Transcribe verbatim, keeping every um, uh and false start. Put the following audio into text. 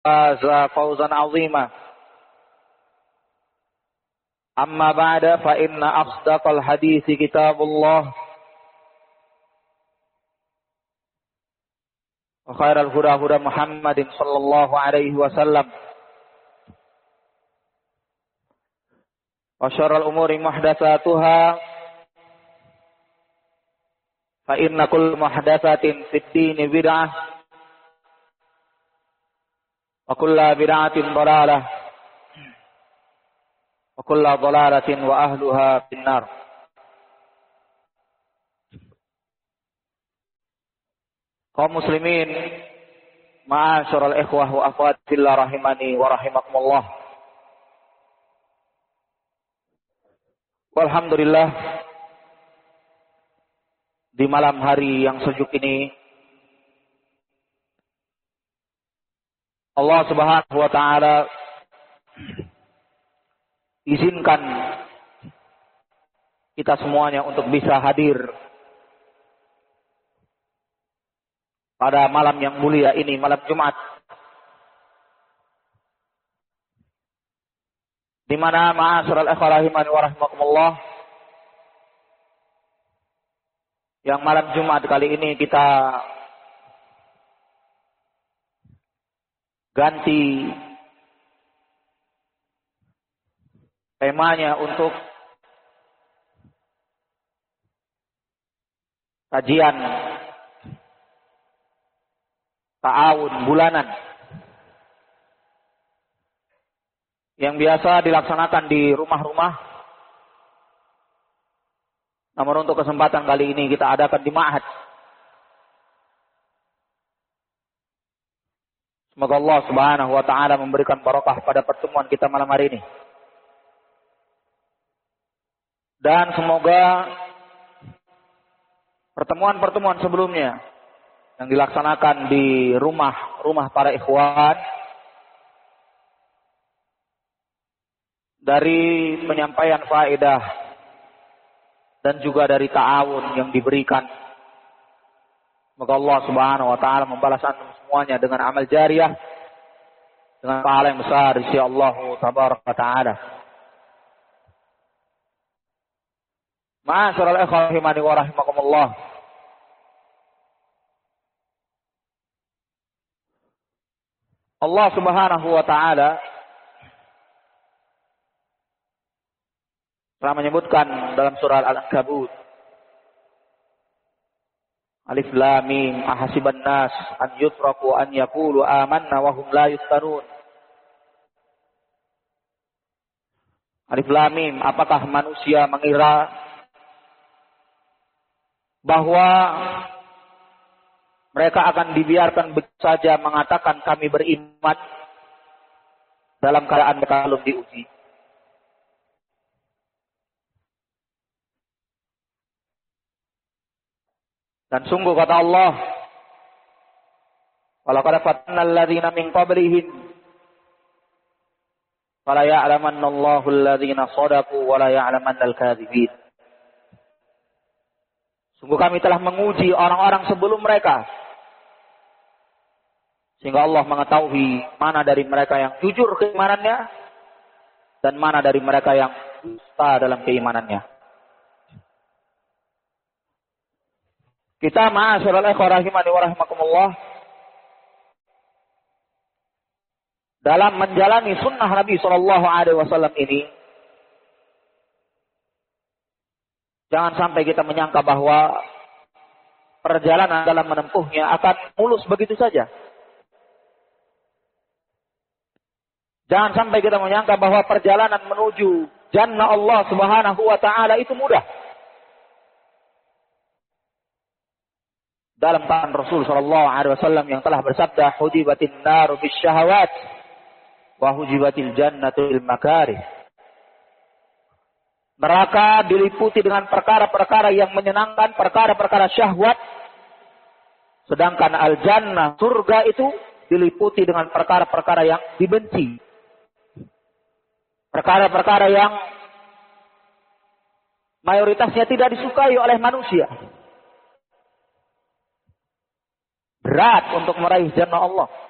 فاز فوزا عظيما أما بعد فإن أصدق الحديث كتاب الله وخير الهدى هدى محمد صلى الله عليه وسلم وشر الأمور محدثاتها فإن كل محدثة في الدين بدعة وكل بدعة ضلالة وكل ضلالة وأهلها في النار. Kaum muslimin, ma'asyiral ikhwah wa akhwat fillah rahimani wa rahimakumullah. Walhamdulillah, di malam hari yang sejuk ini Allah Subhanahu wa taala izinkan kita semuanya untuk bisa hadir pada malam yang mulia ini, malam Jumat, di mana ma'asyiral ikhwah rahimani wa rahimakumullah, yang malam Jumat kali ini kita ganti temanya untuk kajian ta'awun bulanan yang biasa dilaksanakan di rumah-rumah. Namun untuk kesempatan kali ini kita adakan di ma'had. Semoga Allah Subhanahu wa taala memberikan barakah pada pertemuan kita malam hari ini. Dan semoga pertemuan-pertemuan sebelumnya yang dilaksanakan di rumah-rumah para ikhwan, dari penyampaian faedah dan juga dari ta'awun yang diberikan, semoga Allah Subhanahu wa taala membalas antum semuanya dengan amal jariyah, dengan pahala yang besar insya Allah tabaraka taala. Ma'asyiral ikhwah rahimani wa rahimakumullah. Allah Subhanahu wa taala telah menyebutkan dalam surah Al-Ankabut, Alif Lam Mim, ahasiban nas an yutraku an yaqulu amanna wa hum la yuftanun. Alif Lam Mim, apakah manusia mengira bahwa mereka akan dibiarkan begitu saja mengatakan kami beriman dalam keadaan mereka belum diuji. Dan sungguh kata Allah, walaqad fatanna alladziina min qablihim fala ya'lamanna Allahu alladziina shadaqu wa la ya'lamanna al-kadzibin. Sungguh kami telah menguji orang-orang sebelum mereka, sehingga Allah mengetahui mana dari mereka yang jujur keimanannya dan mana dari mereka yang dusta dalam keimanannya. Kita ma'asyiral ikhwah rahimani wa rahimakumullah, dalam menjalani sunnah Nabi sallallahu alaihi wasallam ini, jangan sampai kita menyangka bahwa perjalanan dalam menempuhnya akan mulus begitu saja. Jangan sampai kita menyangka bahwa perjalanan menuju jannah Allah Subhanahu wa taala itu mudah. Dalam tangan Rasul sallallahu alaihi wasallam yang telah bersabda, hujibatin naru bisyahawat wa hujibatil jannatu bil makarih. Neraka diliputi dengan perkara-perkara yang menyenangkan, perkara-perkara syahwat. Sedangkan al-jannah, surga itu diliputi dengan perkara-perkara yang dibenci. Perkara-perkara yang mayoritasnya tidak disukai oleh manusia. Berat untuk meraih jannah Allah.